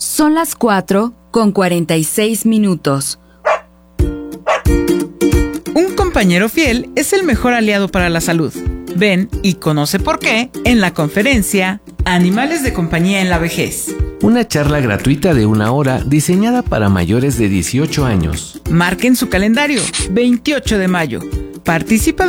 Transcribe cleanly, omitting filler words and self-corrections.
Son las 4:46. Un compañero fiel es el mejor aliado para la salud. Ven y conoce por qué en la conferencia Animales de compañía en la vejez. Una charla gratuita de 1 hora diseñada para mayores de 18 años. Marquen su calendario, 28 de mayo. Participa